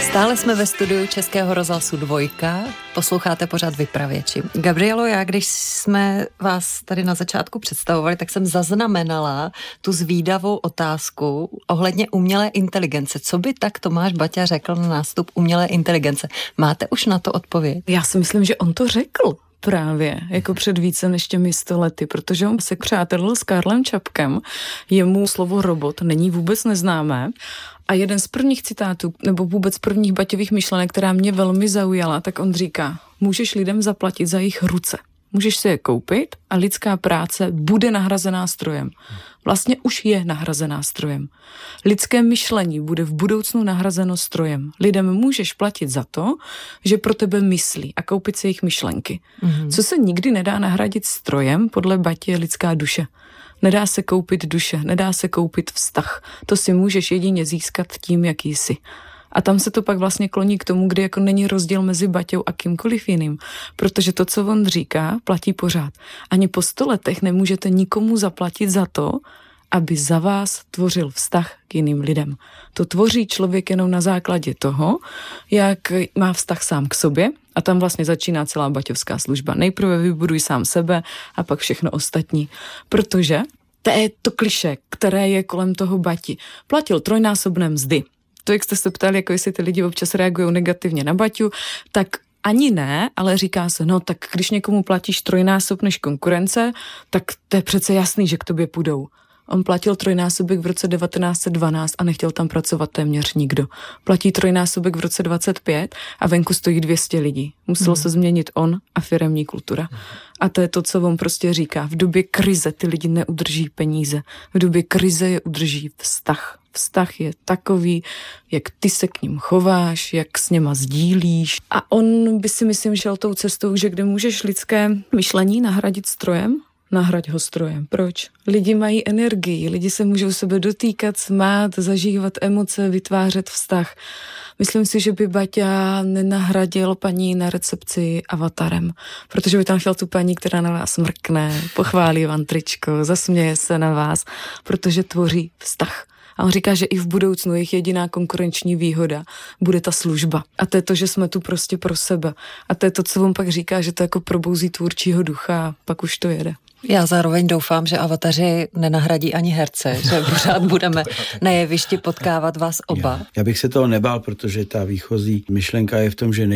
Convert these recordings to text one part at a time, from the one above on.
Stále jsme ve studiu Českého rozhlasu Dvojka, posloucháte pořád Vypravěči. Gabrielo, já když jsme vás tady na začátku představovali, tak jsem zaznamenala tu zvídavou otázku ohledně umělé inteligence. Co by tak Tomáš Baťa řekl na nástup umělé inteligence? Máte už na to odpověď? Já si myslím, že on to řekl. Právě, jako před více než těmi 100 lety, protože on se přátelil s Karlem Čapkem, jemu slovo robot není vůbec neznámé a jeden z prvních citátů, nebo vůbec prvních Baťových myšlenek, která mě velmi zaujala, tak on říká, můžeš lidem zaplatit za jejich ruce. Můžeš si je koupit a lidská práce bude nahrazená strojem. Vlastně už je nahrazená strojem. Lidské myšlení bude v budoucnu nahrazeno strojem. Lidem můžeš platit za to, že pro tebe myslí a koupit si jejich myšlenky. Co se nikdy nedá nahradit strojem, podle Bati je lidská duše. Nedá se koupit duše, nedá se koupit vztah. To si můžeš jedině získat tím, jaký jsi. A tam se to pak vlastně kloní k tomu, kdy jako není rozdíl mezi Baťou a kýmkoliv jiným, protože to, co on říká, platí pořád. Ani po 100 letech nemůžete nikomu zaplatit za to, aby za vás tvořil vztah k jiným lidem. To tvoří člověk jenom na základě toho, jak má vztah sám k sobě a tam vlastně začíná celá baťovská služba. Nejprve vybuduj sám sebe a pak všechno ostatní. Protože to je to klišé, které je kolem toho Bati. Platil 3násobné mzdy. To, jak jste se ptali, jako jestli ty lidi občas reagují negativně na Baťu, tak ani ne, ale říká se, no tak když někomu platíš 3násob než konkurence, tak to je přece jasný, že k tobě půjdou. On platil 3násobek v roce 1912 a nechtěl tam pracovat téměř nikdo. Platí 3násobek v roce 25 a venku stojí 200 lidí. Muselo se změnit on a firemní kultura. A to je to, co on prostě říká. V době krize ty lidi neudrží peníze. V době krize je udrží vztah. Vztah je takový, jak ty se k ním chováš, jak s něma sdílíš. A on by si myslím šel tou cestou, že kde můžeš lidské myšlení nahradit strojem, nahraď ho strojem. Proč? Lidi mají energii, lidi se můžou sebe dotýkat, smát, zažívat emoce, vytvářet vztah. Myslím si, že by Baťa nenahradil paní na recepci avatarem, protože by tam chtěl tu paní, která na vás mrkne, pochválí vám tričko, zasměje se na vás, protože tvoří vztah. A on říká, že i v budoucnu jejich jediná konkurenční výhoda bude ta služba. A to je to, že jsme tu prostě pro sebe. A to je to, co on pak říká, že to jako probouzí tvůrčího ducha a pak už to jede. Já zároveň doufám, že avataři nenahradí ani herce, že pořád budeme na jevišti potkávat vás oba. Já bych se toho nebál, protože ta výchozí myšlenka je v tom, že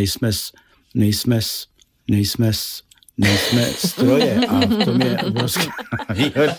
nejsme stroje a v tom je obrovská výhoda.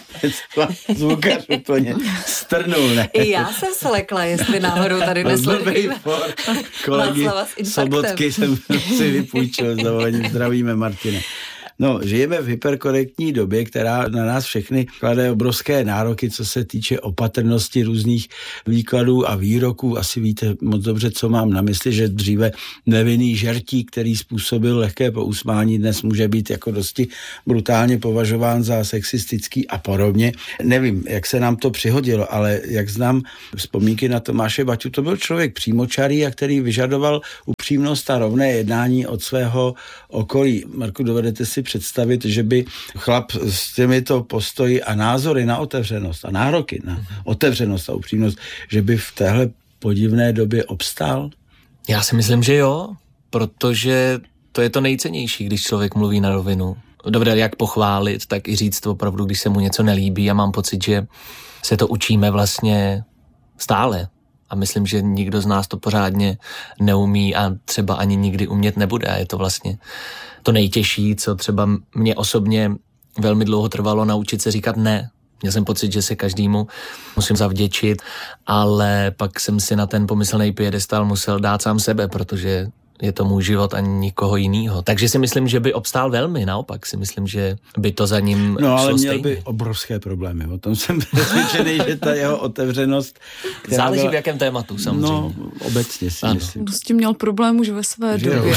Zvukař úplně strnul, ne? I já jsem se lekla, jestli náhodou tady nesledujeme. Kolegy Sobotky jsem si vypůjčil, s dovolením zdravíme, Martine. No, žijeme v hyperkorektní době, která na nás všechny klade obrovské nároky, co se týče opatrnosti různých výkladů a výroků. Asi víte moc dobře, co mám na mysli, že dříve nevinný žertík, který způsobil lehké pousmání, dnes může být jako dosti brutálně považován za sexistický a podobně. Nevím, jak se nám to přihodilo, ale jak znám vzpomínky na Tomáše Baťu, to byl člověk přímočarý a který vyžadoval upřímnost a rovné jednání od svého okolí. Marku, dovedete si představit, že by chlap s těmito postoji a názory na otevřenost a nároky na otevřenost a upřímnost, že by v téhle podivné době obstál? Já si myslím, že jo, protože to je to nejcennější, když člověk mluví na rovinu. Dobré, jak pochválit, tak i říct opravdu, když se mu něco nelíbí a mám pocit, že se to učíme vlastně stále. A myslím, že nikdo z nás to pořádně neumí a třeba ani nikdy umět nebude. A je to vlastně to nejtěžší, co třeba mě osobně velmi dlouho trvalo naučit se říkat ne. Měl jsem pocit, že se každému musím zavděčit, ale pak jsem si na ten pomyslný piedestal musel dát sám sebe, protože je to můj život a nikoho jinýho. Takže si myslím, že by obstál velmi, naopak si myslím, že by to za ním šlo ale měl stejně. by obrovské problémy, o tom jsem přesvědčený, že ta jeho otevřenost... Záleží v jakém tématu, samozřejmě. No, obecně si myslím. S tím měl problém už ve své době.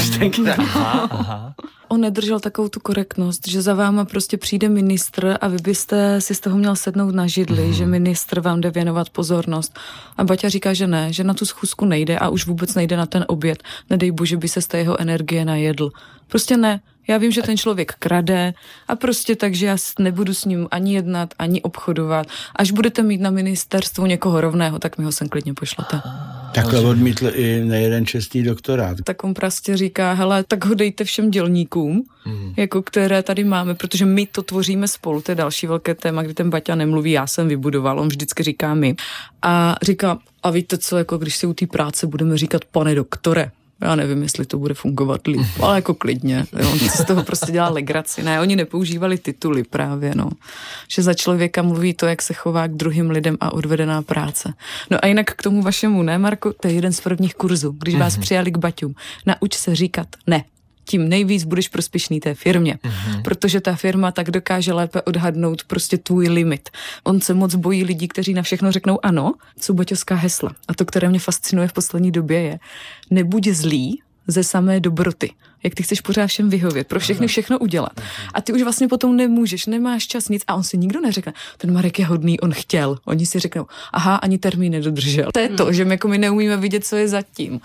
Aha. On nedržel takovou tu korektnost, že za váma prostě přijde ministr a vy byste si z toho měl sednout na židli, že ministr vám jde věnovat pozornost. A Baťa říká, že ne, že na tu schůzku nejde a už vůbec nejde na ten oběd. Nedej bože, by se z té jeho energie najedl. Prostě ne. Já vím, že ten člověk krade a prostě takže já nebudu s ním ani jednat, ani obchodovat. Až budete mít na ministerstvu někoho rovného, tak mi ho sem klidně pošlete. Takhle odmítl i nejeden čestný doktorát. Tak on prostě říká, hele, tak ho dejte všem dělníkům, jako které tady máme, protože my to tvoříme spolu, to je další velké téma, kdy ten Baťa nemluví, já jsem vybudoval, on vždycky říká my. A říká, a víte co, jako když si u té práce budeme říkat pane doktore, já nevím, jestli to bude fungovat líp, ale jako klidně. Jo, on si z toho prostě dělá legraci. Ne, oni nepoužívali tituly právě, no. Že za člověka mluví to, jak se chová k druhým lidem a odvedená práce. No a jinak k tomu vašemu, ne, Marko, to je jeden z prvních kurzů, když vás přijali k Baťům. Nauč se říkat ne. Tím nejvíc budeš prospěšný té firmě, protože ta firma tak dokáže lépe odhadnout prostě tvůj limit. On se moc bojí lidí, kteří na všechno řeknou ano, jsou baťovská hesla. A to, které mě fascinuje v poslední době je, nebuď zlý ze samé dobroty. Jak ty chceš pořád všem vyhovět, pro všechny všechno udělat. A ty už vlastně potom nemůžeš, nemáš čas, nic. A on si nikdo neřekne, ten Marek je hodný, on chtěl. Oni si řeknou, aha, ani termín nedodržel. To je to, že my neumíme vidět, co je zatím.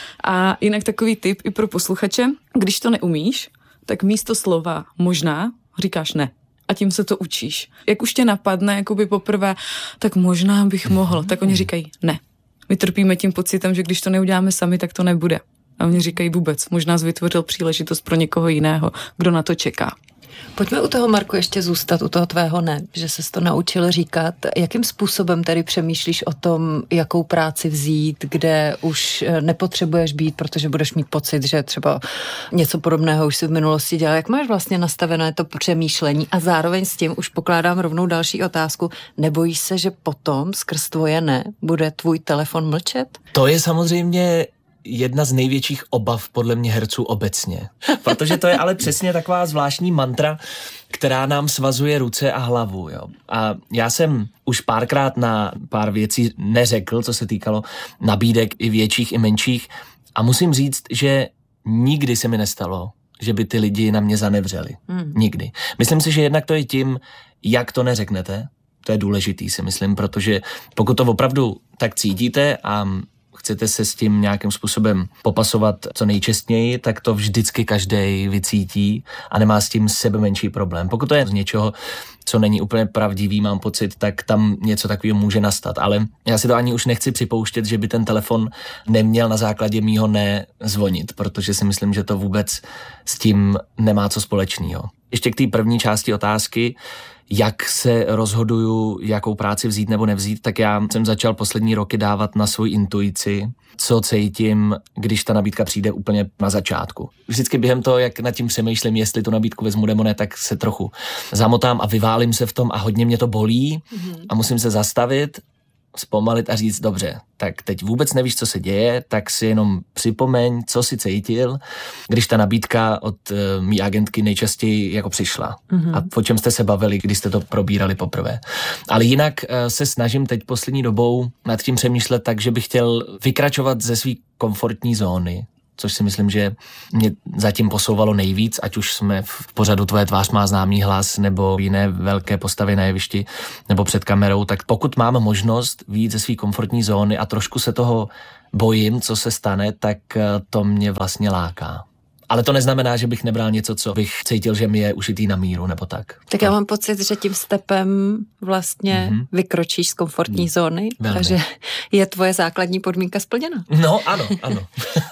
A jinak takový tip i pro posluchače, když to neumíš, tak místo slova možná říkáš ne. A tím se to učíš. Jak už tě napadne, jakoby poprvé, tak možná bych mohl, tak oni říkají ne. My trpíme tím pocitem, že když to neuděláme sami, tak to nebude. A oni říkají vůbec, možná jsi vytvořil příležitost pro někoho jiného, kdo na to čeká. Pojďme u toho, Marku, ještě zůstat, u toho tvého ne, že ses to naučil říkat. Jakým způsobem tedy přemýšlíš o tom, jakou práci vzít, kde už nepotřebuješ být, protože budeš mít pocit, že třeba něco podobného už si v minulosti dělal. Jak máš vlastně nastavené to přemýšlení? A zároveň s tím už pokládám rovnou další otázku. Nebojíš se, že potom skrz tvoje ne bude tvůj telefon mlčet? To je samozřejmě jedna z největších obav podle mě herců obecně. Protože to je ale přesně taková zvláštní mantra, která nám svazuje ruce a hlavu. Jo. A já jsem už párkrát na pár věcí neřekl, co se týkalo nabídek i větších, i menších. A musím říct, že nikdy se mi nestalo, že by ty lidi na mě zanevřeli. Nikdy. Myslím si, že jednak to je tím, jak to neřeknete. To je důležitý, si myslím, protože pokud to opravdu tak cítíte a chcete se s tím nějakým způsobem popasovat co nejčestněji, tak to vždycky každej vycítí a nemá s tím sebe menší problém. Pokud to je z něčeho, co není úplně pravdivý, mám pocit, tak tam něco takového může nastat. Ale já si to ani už nechci připouštět, že by ten telefon neměl na základě mýho ne zvonit, protože si myslím, že to vůbec s tím nemá co společného. Ještě k té první části otázky, jak se rozhoduju, jakou práci vzít nebo nevzít, tak já jsem začal poslední roky dávat na svou intuici, co cítím, když ta nabídka přijde úplně na začátku. Vždycky během toho, jak nad tím přemýšlím, jestli tu nabídku vezmu nebo ne, tak se trochu zamotám a vyválím se v tom a hodně mě to bolí a musím se zastavit, zpomalit a říct, dobře, tak teď vůbec nevíš, co se děje, tak si jenom připomeň, co si cítil, když ta nabídka od mý agentky nejčastěji jako přišla. A o čem jste se bavili, když jste to probírali poprvé. Ale jinak se snažím teď poslední dobou nad tím přemýšlet tak, že bych chtěl vykračovat ze své komfortní zóny, což si myslím, že mě zatím posouvalo nejvíc, ať už jsme v pořadu Tvoje tvář má známý hlas nebo jiné velké postavy na jevišti nebo před kamerou, tak pokud mám možnost vyjít ze své komfortní zóny a trošku se toho bojím, co se stane, tak to mě vlastně láká. Ale to neznamená, že bych nebral něco, co bych cítil, že mi je ušitý na míru, nebo tak. Tak já mám pocit, že tím stepem vlastně vykročíš z komfortní zóny a že je tvoje základní podmínka splněna. No, ano, ano.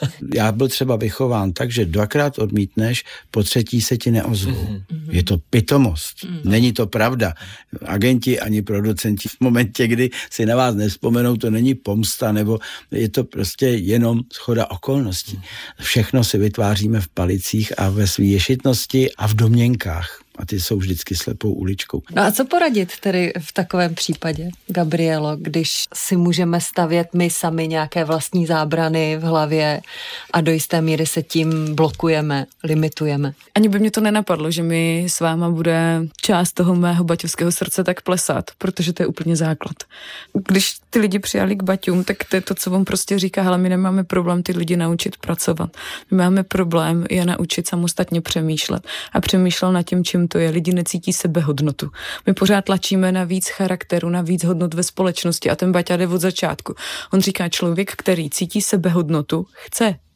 Já byl třeba vychován tak, že dvakrát odmítneš, po třetí se ti neozvou. Je to pitomost. Není to pravda. Agenti ani producenti v momentě, kdy si na vás nevzpomenou, to není pomsta, nebo je to prostě jenom shoda okolností. Všechno si vytváříme v palicích a ve své ješitnosti a v domněnkách. A ty jsou vždycky slepou uličkou. No a co poradit tedy v takovém případě, Gabrielo, když si můžeme stavět my sami nějaké vlastní zábrany v hlavě a do jisté míry se tím blokujeme, limitujeme? Ani by mě to nenapadlo, že mi s váma bude část toho mého baťovského srdce tak plesat, protože to je úplně základ. Když ty lidi přijali k baťům, tak to je to, co on prostě říká, hele, my nemáme problém ty lidi naučit pracovat. My máme problém je naučit samostatně přemýšlet a přemýšlel nad tím, čím to je. Lidi necítí sebehodnotu. My pořád tlačíme na víc charakteru, na víc hodnot ve společnosti a ten Baťa jde od začátku. On říká, člověk, který cítí sebehodnotu, chce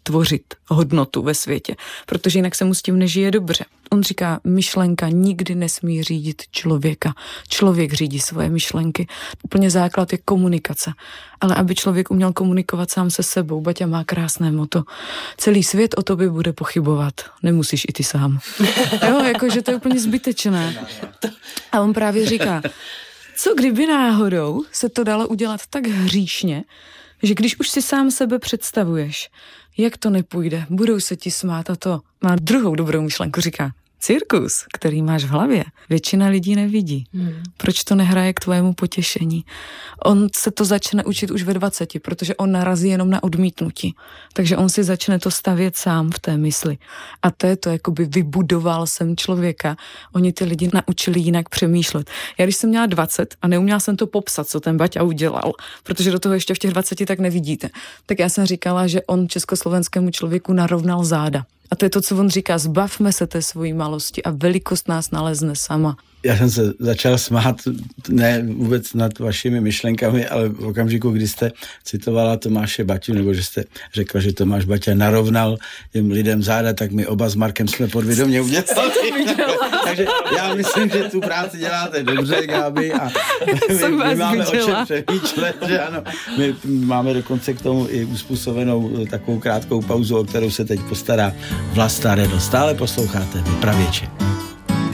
tvořit hodnotu ve světě, protože jinak se mu s tím nežije dobře. On říká, myšlenka nikdy nesmí řídit člověka. Člověk řídí svoje myšlenky. Úplně základ je komunikace. Ale aby člověk uměl komunikovat sám se sebou, Baťa má krásné motto. Celý svět o tobě bude pochybovat. Nemusíš i ty sám. Jo, jakože to je úplně zbytečné. A on právě říká, co kdyby náhodou se to dalo udělat tak hříšně, že když už si sám sebe představuješ, jak to nepůjde, budou se ti smát a to. Má druhou dobrou myšlenku, říká, cirkus, který máš v hlavě, většina lidí nevidí. Proč to nehraje k tvému potěšení? On se to začne učit už ve 20, protože on narazí jenom na odmítnutí. Takže on si začne to stavět sám v té mysli. A to je to, jakoby vybudoval jsem člověka. Oni ty lidi naučili jinak přemýšlet. Já když jsem měla 20 a neuměla jsem to popsat, co ten Baťa udělal, protože do toho ještě v těch 20 tak nevidíte, tak já jsem říkala, že on československému člověku narovnal záda. A to je to, co on říká, zbavme se té svojí malosti a velikost nás nalezne sama. Já jsem se začal smát, ne vůbec nad vašimi myšlenkami, ale v okamžiku, kdy jste citovala Tomáše Baťu, nebo že jste řekla, že Tomáš Baťa narovnal těm lidem záda, tak my oba s Markem jsme podvědomě udělali. Takže já myslím, že tu práci děláte dobře, Gábi, a my máme o čem přemýšlet, že ano. My máme dokonce k tomu i uspůsobenou takovou krátkou pauzu, o kterou se teď postará Vlasta Redl. Stále posloucháte Vypravěče.